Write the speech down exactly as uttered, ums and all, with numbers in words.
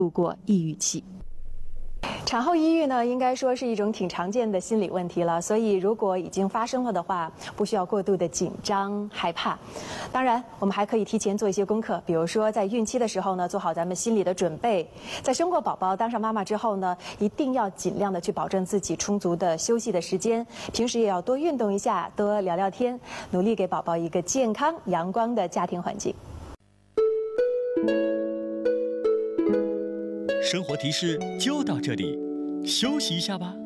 度过抑郁期。产后抑郁呢，应该说是一种挺常见的心理问题了，所以如果已经发生了的话，不需要过度的紧张害怕。当然，我们还可以提前做一些功课，比如说在孕期的时候呢，做好咱们心理的准备；在生过宝宝、当上妈妈之后呢，一定要尽量的去保证自己充足的休息的时间，平时也要多运动一下，多聊聊天，努力给宝宝一个健康阳光的家庭环境。 生活提示就到这里，休息一下吧。